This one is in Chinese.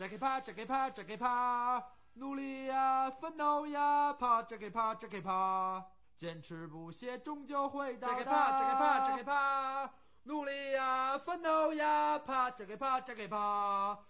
这个怕，这个怕，这个怕，努力呀，奋斗呀，怕这个怕，这个怕，坚持不懈，终究会到达。这个怕，这个怕，这个怕，努力呀，奋斗呀，怕这个怕，这个怕。